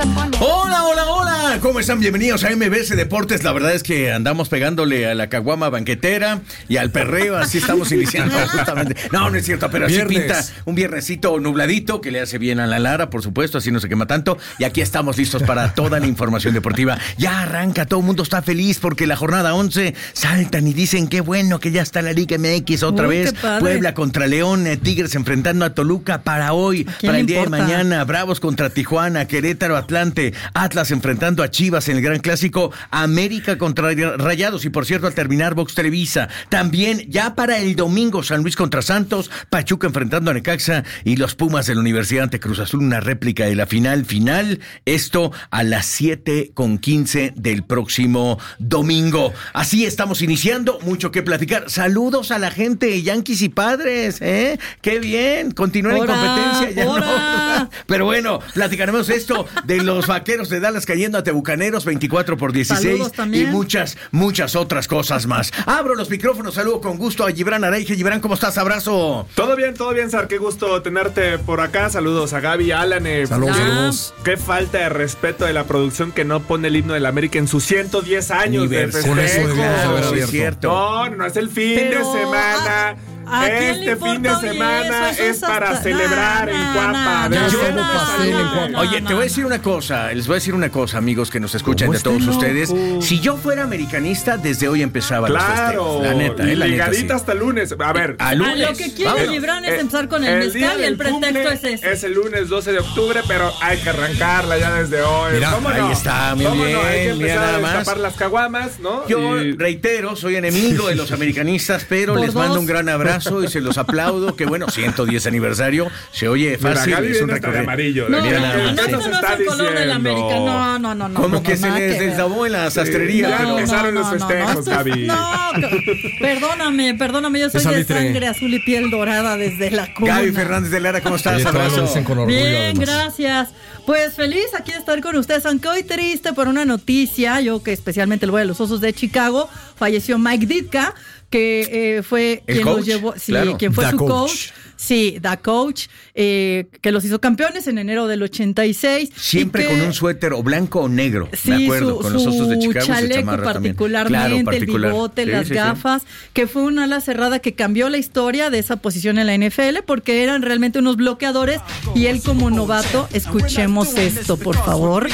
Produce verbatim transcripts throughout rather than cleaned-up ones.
se pone. Hola, hola, hola. ¿Cómo están? Bienvenidos a M B S Deportes. La verdad es que andamos pegándole a la caguama banquetera y al perreo. Así estamos iniciando justamente. No, no es cierto, pero así Viernes. pinta un viernesito nubladito que le hace bien a la Lara, por supuesto, así no se quema tanto. Y aquí estamos listos para toda la información deportiva. Ya arranca, todo el mundo está feliz porque la jornada once saltan y dicen qué bueno que ya está la Liga M X otra Uy, vez. qué padre. Puebla contra León, eh, Tigres enfrentando a Toluca para hoy, quién para le el día importa? de mañana. Bravos contra Tijuana, Querétaro, Atlante, Atlas enfrentando a Chivas en el Gran Clásico, América contra Rayados y por cierto al terminar Vox Televisa. También ya para el domingo San Luis contra Santos, Pachuca enfrentando a Necaxa y los Pumas de la Universidad ante Cruz Azul, una réplica de la final final. Esto a las siete con quince del próximo domingo. Así estamos iniciando, mucho que platicar. Saludos a la gente, Yankees y Padres, ¿eh? Qué bien, continúen en Ora, competencia. Ya ora. no. Pero bueno, platicaremos esto de los Vaqueros de Dallas cayendo ante Bucaneros veinticuatro por dieciséis. Saludos también. Y muchas, muchas otras cosas más. Abro los micrófonos, saludo con gusto a Gibran Araige. Gibran, ¿cómo estás? Abrazo. Todo bien, todo bien, Sar. Qué gusto tenerte por acá. Saludos a Gaby, Alan. eh, Saludos, qué- saludos. Qué falta de respeto de la producción que no pone el himno del América en sus ciento diez años de Aniversario. Con eso festejo. debíamos haber Sí, abierto. es cierto. No, no es el fin Pero, de semana. ¿a- a quién le este fin de importa hoy semana eso? Eso es es para hasta- celebrar no, en no, Cuapa. no, De no, verdad, no, no, pastel en no, Cuapa. no. Oye, no, te voy a no. decir una cosa, les voy a decir una cosa, amigos que nos escuchan, ¿Cómo de todos está ustedes. loco? Si yo fuera americanista, desde hoy empezaba los Claro, festejos. La neta, eh, la neta, ligadita sí. hasta el lunes. A ver, A A lunes. lo que quiere Vamos. Gibran es Eh, empezar con el, día mezcal y el del cumple pretexto es ese. Es el lunes doce de octubre, pero hay que arrancarla ya desde hoy. Mira, ¿Cómo ahí no? está, muy ¿Cómo no? Hay que bien, mira empezar nada a más. destapar las caguamas, ¿no? Yo Y- reitero, soy enemigo de los americanistas, pero Por les mando dos. un gran abrazo y se los aplaudo. Que bueno, ciento diez aniversario, se oye Mira, fácil, Gaby es un viene hasta de recorrido. amarillo. No, Mira no, nada no, más, no, sí. eso no es el color de la América. No, no, no, no. Como no, que se nada les ver. deslavó en la sastrería. ya pero- empezaron los festejos, esto- Gaby. No, que- perdóname, perdóname, yo soy Es de salitre. sangre azul y piel dorada desde la cuna. Gaby Fernández de Lara, ¿cómo estás? Oye, todavía lo Abrazo. dicen con orgullo, Bien, además. gracias. Pues feliz aquí de estar con ustedes, aunque hoy triste por una noticia, yo que especialmente le voy a los Osos de Chicago, falleció Mike Ditka, que eh, fue ¿El quien coach? los llevó, sí, Claro. quien fue The su coach. coach. Sí, da coach, eh, que los hizo campeones en enero del ochenta y seis. Siempre y que- con un suéter o blanco o negro, Sí, me acuerdo, su, con los Osos de su Chicago y su chaleco chamarra también. particularmente, Claro, particular. el bigote, Sí, las sí, sí. gafas, que fue una ala cerrada que cambió la historia de esa posición en la N F L porque eran realmente unos bloqueadores y él como novato, escuchemos esto, por favor.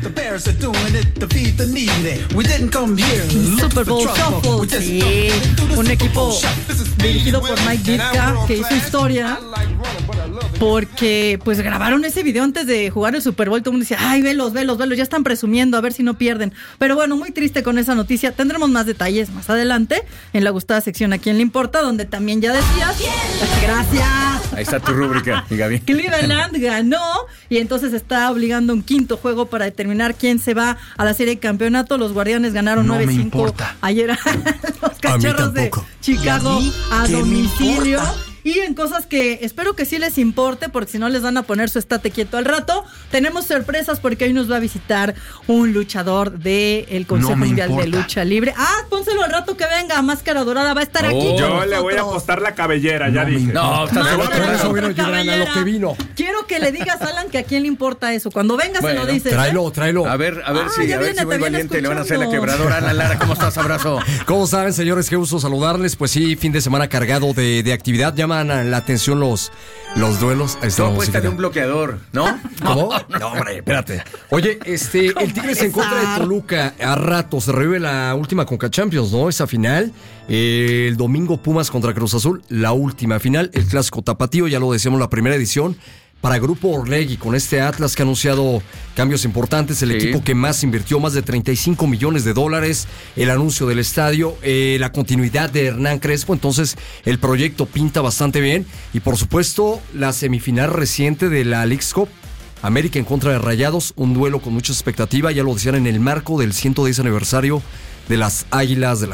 Super Bowl Shuffle, sí, un equipo dirigido por Mike Ditka que hizo historia porque pues grabaron ese video antes de jugar el Super Bowl. Todo el mundo decía, ay, velos, velos, velos, ya están presumiendo, a ver si no pierden. Pero bueno, muy triste con esa noticia. Tendremos más detalles más adelante en la gustada sección ¿A quién le importa? Donde también ya decías, gracias, Ahí está tu rúbrica, y Gaby. Cleveland ganó y entonces está obligando un quinto juego para determinar quién se va a la serie de campeonato. Los Guardianes ganaron No nueve me cinco importa. ayer a los Cachorros de tampoco. Chicago ¿Y a mí a qué me domicilio. importa? Y en cosas que espero que sí les importe, porque si no les van a poner su estate quieto al rato. Tenemos sorpresas porque hoy nos va a visitar un luchador del Consejo No me Mundial de importa. Lucha Libre. Ah, pónselo al rato que venga, Máscara Dorada, va a estar Oh. aquí. con Yo le voy a nosotros. apostar la cabellera, ya No me dije. importa. No, estás Máscara seguro. Por eso vino Dorada, Gibran a lo que vino. Quiero que le digas, Alan, que a quién le importa eso. Cuando venga se Bueno, lo dices. ¿eh? Tráelo, tráelo. A ver, a ver Ah, si, ya a ver viene, si muy te viene valiente le van a hacer la escuchando. quebradora. Ana Lara, ¿cómo estás? Abrazo. ¿Cómo saben, señores? Qué gusto saludarles. Pues sí, fin de semana cargado de, de actividad. Llaman a la atención los, los duelos. Ahí está Todo la cuesta música. de un bloqueador, ¿no? ¿Cómo? No, hombre, espérate. Oye, este, el Tigres en contra de Toluca a rato se revive la última Conca Champions, ¿no? Esa final. Eh, el domingo Pumas contra Cruz Azul, la última final. El clásico tapatío, ya lo decíamos, la primera edición. Para Grupo Orlegui, con este Atlas que ha anunciado cambios importantes, el Sí. equipo que más invirtió, más de treinta y cinco millones de dólares, el anuncio del estadio, eh, la continuidad de Hernán Crespo, entonces el proyecto pinta bastante bien, y por supuesto la semifinal reciente de la Leagues Cup, América en contra de Rayados, un duelo con mucha expectativa, ya lo decían en el marco del ciento diez aniversario de las Águilas del la América.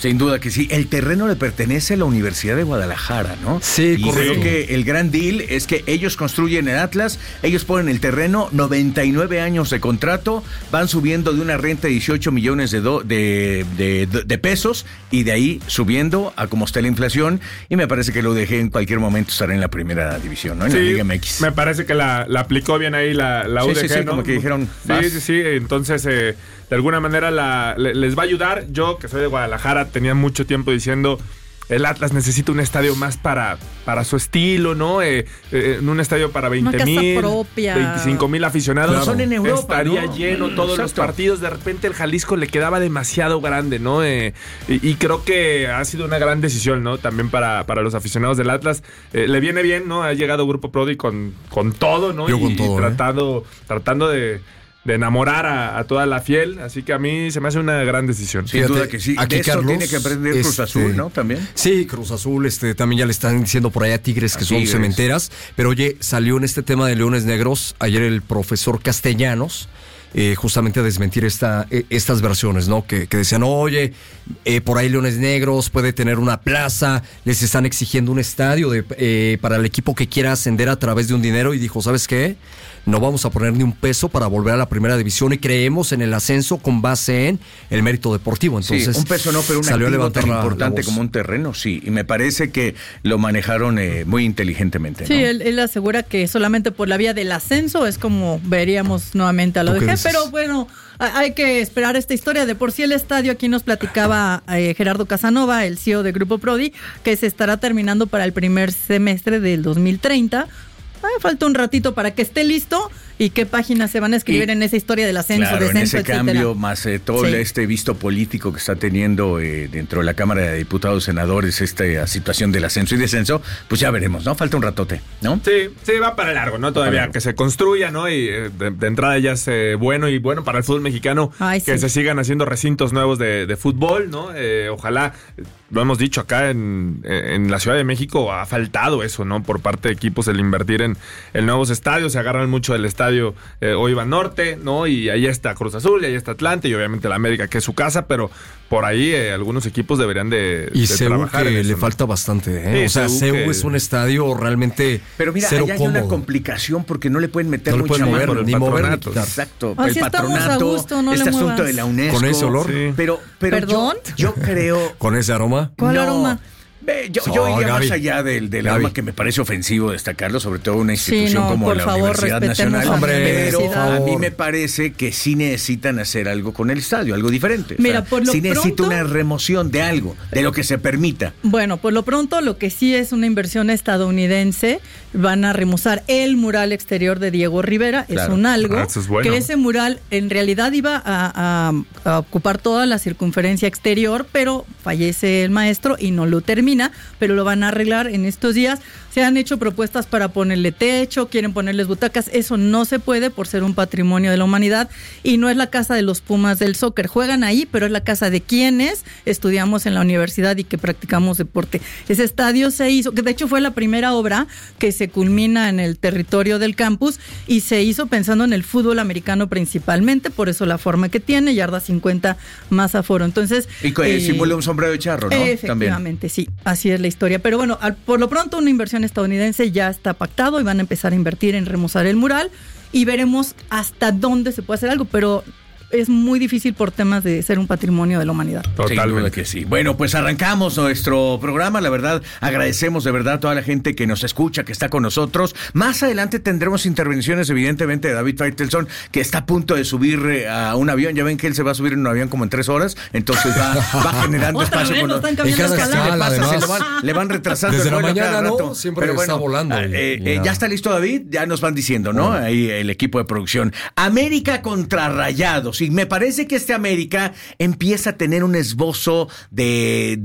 Sin duda que sí. El terreno le pertenece a la Universidad de Guadalajara, ¿no? Sí, y correcto. creo que el gran deal es que ellos construyen el Atlas, ellos ponen el terreno, noventa y nueve años de contrato, van subiendo de una renta de dieciocho millones de, do, de, de, de, de pesos y de ahí subiendo a como está la inflación, y me parece que lo dejé en cualquier momento estar en la primera división, ¿no? En sí, la Liga M X. Me parece que la, la aplicó bien ahí la, la U D G, sí, sí, sí, ¿no? como que dijeron, Sí, vas. sí, sí. Entonces, eh, de alguna manera la, le, les va a ayudar. Yo, que soy de Guadalajara, tenía mucho tiempo diciendo, el Atlas necesita un estadio más para, para su estilo, ¿no? Eh, eh, en un estadio para veinte mil, veinticinco mil aficionados. Claro. Son en Europa, estaría ¿no? lleno todos Exacto. los partidos. De repente el Jalisco le quedaba demasiado grande, ¿no? Eh, y, y creo que ha sido una gran decisión, ¿no? También para, para los aficionados del Atlas. Eh, le viene bien, ¿no? Ha llegado Grupo Prodi con, con todo, ¿no? Yo y, con todo, y ¿eh? tratando, tratando de... de enamorar a, a toda la fiel, así que a mí se me hace una gran decisión. Sin Fíjate, duda que sí. aquí De eso Carlos, tiene que aprender Cruz este, Azul, ¿no? También. Sí, Cruz Azul, este, también ya le están diciendo por allá Tigres que A son Tigres. cementeras, pero oye, salió en este tema de Leones Negros ayer el profesor Castellanos, eh, justamente a desmentir esta, eh, estas versiones, ¿no? Que, que decían, oye, eh, por ahí Leones Negros puede tener una plaza, les están exigiendo un estadio de, eh, para el equipo que quiera ascender a través de un dinero, y dijo, ¿sabes qué? No vamos a poner ni un peso para volver a la primera división y creemos en el ascenso con base en el mérito deportivo. Entonces, sí, un peso no, pero un salió a activo levantar tan la- la importante voz. como un terreno, sí. Y me parece que lo manejaron eh, muy inteligentemente, Sí, ¿no? él, él asegura que solamente por la vía del ascenso es como veríamos nuevamente a lo ¿Tú de qué G, dices? pero bueno, a- hay que esperar esta historia. De por sí el estadio, aquí nos platicaba eh, Gerardo Casanova, el C E O de Grupo Prodi, que se estará terminando para el primer semestre del dos mil treinta. Ah, falta un ratito para que esté listo. ¿Y qué páginas se van a escribir Y, en esa historia del ascenso, Claro, en descenso, ese etcétera? cambio, más eh, todo Sí. este visto político que está teniendo eh, dentro de la Cámara de Diputados, senadores, esta situación del ascenso y descenso, pues ya veremos, ¿no? Falta un ratote, ¿no? Sí, sí, va para largo, ¿no? Todavía largo. que se construya, ¿no? Y eh, de, de entrada ya es eh, bueno y bueno para el fútbol mexicano Ay, que sí. se sigan haciendo recintos nuevos de, de fútbol, ¿no? Eh, ojalá, eh, lo hemos dicho acá en, en la Ciudad de México, ha faltado eso, ¿no? Por parte de equipos el invertir en, en nuevos estadios, se agarran mucho del estadio eh, hoy va Norte, ¿no? Y ahí está Cruz Azul, y ahí está Atlante, y obviamente la América, que es su casa, pero por ahí eh, algunos equipos deberían de, Y de C U trabajar que en eso, le ¿no? falta bastante, ¿eh? Sí, o sea, C U C U que- es un estadio realmente Pero mira, cero allá hay cómodo. una complicación porque no le pueden meter No le mucha pueden mano mover, al ni mover ni patronato. quitar. Exacto, Así el estamos a patronato, gusto, no este le asunto muevas. de la UNESCO. Con ese olor. Sí. Pero, pero ¿Perdón? Yo, yo creo... Con ese aroma. ¿Cuál no, aroma? Ve, yo, No, yo iría Gaby. más allá del, del Gaby. aroma que me parece ofensivo destacarlo, sobre todo una Sí, institución no, como por la favor, Universidad respetemos Nacional. a la Pero universidad. a mí me parece que sí necesitan hacer algo con el estadio, algo diferente. O Mira, sea, por lo sí necesita pronto- una remoción de algo, de lo que se permita. Bueno, por lo pronto lo que sí es una inversión estadounidense, van a remozar el mural exterior de Diego Rivera, Claro. es un algo, Ah, eso es bueno. que ese mural en realidad iba a, a- a ocupar toda la circunferencia exterior, pero fallece el maestro y no lo termina, pero lo van a arreglar en estos días. Se han hecho propuestas para ponerle techo, quieren ponerles butacas, eso no se puede por ser un patrimonio de la humanidad y no es la casa de los Pumas del soccer, juegan ahí, pero es la casa de quienes estudiamos en la universidad y que practicamos deporte. Ese estadio se hizo, que de hecho fue la primera obra que se culmina en el territorio del campus y se hizo pensando en el fútbol americano principalmente, por eso la forma que tiene, yarda cincuenta más aforo. Entonces, Y que eh, simula un sombrero de charro, ¿no? efectivamente, sí, así es la historia. Pero bueno, al- por lo pronto una inversión estadounidense ya está pactado y van a empezar a invertir en remozar el mural y veremos hasta dónde se puede hacer algo, pero es muy difícil por temas de ser un patrimonio de la humanidad. Sin duda Totalmente. que sí. Bueno, pues arrancamos nuestro programa. La verdad, agradecemos de verdad a toda la gente que nos escucha, que está con nosotros. Más adelante tendremos intervenciones, evidentemente, de David Faitelson, que está a punto de subir eh, a un avión. Ya ven que él se va a subir en un avión como en tres horas. Entonces va, va generando Otra espacio. vez con nos los- están cambiando En cada escala. escala, le pasa, se además. lo van, le van retrasando Desde el la vuelo cada mañana, ¿no? rato. Siempre Pero está volando. eh, eh, eh, Ya. ya está listo David, ya nos van diciendo, ¿no? Bueno. Ahí el equipo de producción. América contra Rayados. Y me parece que este América empieza a tener un esbozo de,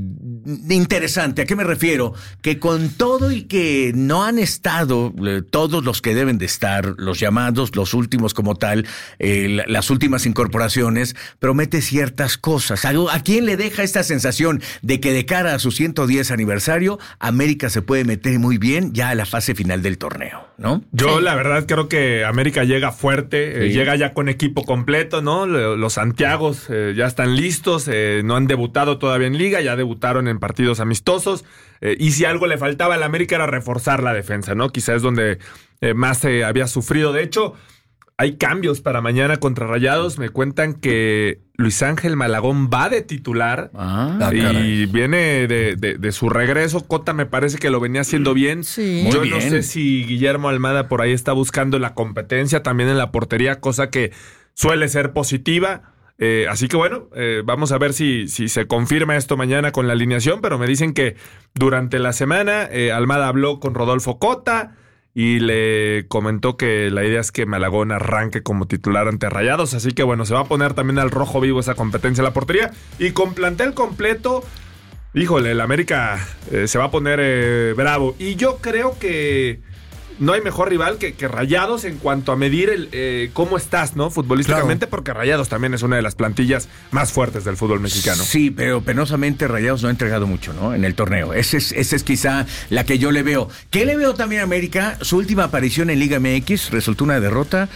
interesante. ¿A qué me refiero? Que con todo y que no han estado eh, todos los que deben de estar, los llamados, los últimos como tal, eh, las últimas incorporaciones, promete ciertas cosas. ¿A, ¿A quién le deja esta sensación de que de cara a su ciento diez aniversario, América se puede meter muy bien ya a la fase final del torneo, ¿no? Yo, sí. la verdad, creo que América llega fuerte, sí. eh, llega ya con equipo completo, ¿no? Los Santiagos eh, ya están listos, eh, no han debutado todavía en Liga, ya debutaron en partidos amistosos, eh, y si algo le faltaba al América era reforzar la defensa, ¿no? Quizás es donde eh, más eh, había sufrido. De hecho, hay cambios para mañana contra Rayados. Me cuentan que Luis Ángel Malagón va de titular ah, y caray. viene de, de, de su regreso. Cota me parece que lo venía haciendo bien. Sí. Yo Muy no bien. sé si Guillermo Almada por ahí está buscando la competencia también en la portería, cosa que suele ser positiva. Eh, así que bueno, eh, vamos a ver si, si se confirma esto mañana con la alineación, pero me dicen que durante la semana eh, Almada habló con Rodolfo Cota y le comentó que la idea es que Malagón arranque como titular ante Rayados, así que bueno, se va a poner también al rojo vivo esa competencia en la portería, y con plantel completo, híjole, el América eh, se va a poner eh, bravo, y yo creo que no hay mejor rival que, que Rayados en cuanto a medir el eh, cómo estás, ¿no? Futbolísticamente, claro. Porque Rayados también es una de las plantillas más fuertes del fútbol mexicano. Sí, pero penosamente Rayados no ha entregado mucho, ¿no? En el torneo. Esa es, ese es quizá la que yo le veo. ¿Qué le veo también a América? Su última aparición en Liga M X resultó una derrota,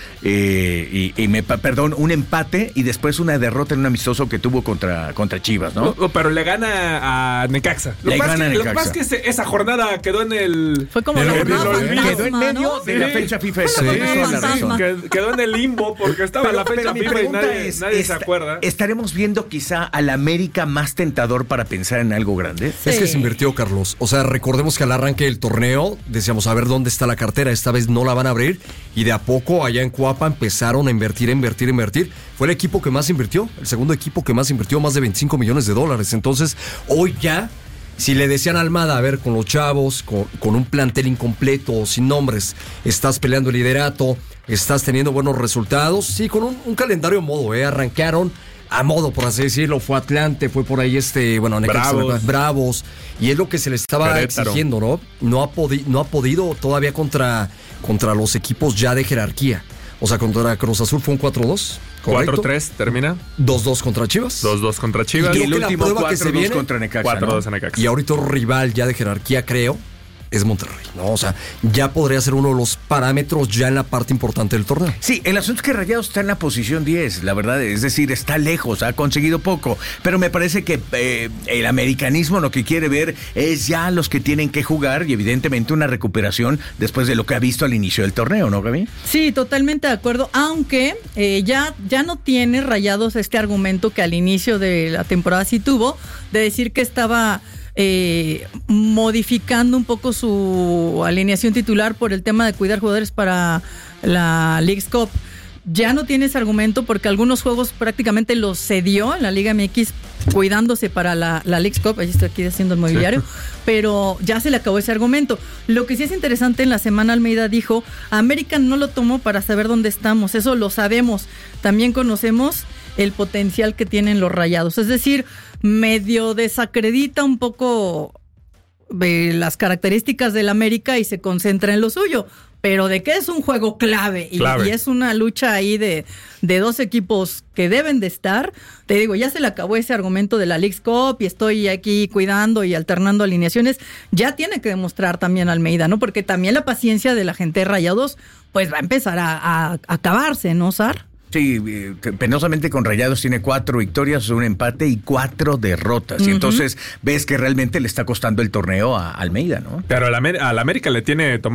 eh, y, y me, perdón, un empate y después una derrota en un amistoso que tuvo contra, contra Chivas, ¿no? No, pero le gana a Necaxa. Lo Le que gana a que, Necaxa. Lo que pasa es que esa jornada quedó en el... Fue como en la el jornada olvido. fantasma, Quedó en medio ¿no? de la Sí. fecha FIFA. Fue la Sí, jornada toda la fantasma. razón. Qued- Quedó en el limbo porque estaba Pero- la fecha pero mi FIFA y pregunta nadie, es, nadie se esta- acuerda. ¿estaremos viendo quizá al América más tentador para pensar en algo grande? Sí. Es que se invirtió, Carlos. O sea, recordemos que al arranque del torneo decíamos, a ver dónde está la cartera. Esta vez no la van a abrir. Y de a poco, allá en Cuapa, empezaron a invertir, a invertir, a invertir. Fue el equipo que más invirtió. El segundo equipo que más invirtió, más de veinticinco millones de dólares. Entonces, hoy ya, si le decían a Almada, a ver, con los chavos, con, con un plantel incompleto o sin nombres, estás peleando el liderato, estás teniendo buenos resultados. Sí, con un, un calendario modo, ¿eh? Arrancaron a modo, por así decirlo. Fue Atlante, fue por ahí este, bueno, Necaxa, Bravos. Bravos. Y es lo que se le estaba Querétaro. exigiendo, ¿no? No ha, podi- no ha podido todavía contra, contra los equipos ya de jerarquía. O sea, contra Cruz Azul fue un cuatro dos, ¿correcto? cuatro tres termina. dos dos contra Chivas. dos dos contra Chivas. Y Y el creo que la último prueba que se cuatro dos viene- contra Necaxa, cuatro dos ¿no? en Necaxa. Y ahorita un rival ya de jerarquía, creo, es Monterrey, ¿no? O sea, ya podría ser uno de los parámetros ya en la parte importante del torneo. Sí, el asunto es que Rayados está en la posición diez, la verdad, es decir, está lejos, ha conseguido poco, pero me parece que eh, el americanismo lo que quiere ver es ya los que tienen que jugar y evidentemente una recuperación después de lo que ha visto al inicio del torneo, ¿no, Gaby? Sí, totalmente de acuerdo, aunque eh, ya, ya no tiene Rayados este argumento que al inicio de la temporada sí tuvo, de decir que estaba eh, modificando un poco su alineación titular por el tema de cuidar jugadores para la Leagues Cup. Ya no tiene ese argumento porque algunos juegos prácticamente los cedió en la Liga M X cuidándose para la, la Leagues Cup. Ahí estoy aquí haciendo el mobiliario, sí. Pero ya se le acabó ese argumento. Lo que sí es interesante, en la semana Almeida dijo, América no lo tomó para saber dónde estamos, eso lo sabemos. También conocemos el potencial que tienen los Rayados. Es decir, medio desacredita un poco eh, las características del América y se concentra en lo suyo. Pero de que es un juego clave y, clave. y es una lucha ahí de, de dos equipos que deben de estar, te digo, ya se le acabó ese argumento de la Leagues Cup y estoy aquí cuidando y alternando alineaciones, ya tiene que demostrar también Almeida, ¿no? Porque también la paciencia de la gente de Rayados pues va a empezar a, a, a acabarse, ¿no, Sar? Sí, eh, penosamente con Rayados tiene cuatro victorias, un empate y cuatro derrotas. Uh-huh. Y entonces ves que realmente le está costando el torneo a Almeida, ¿no? Pero al Amer- al América le tiene tomado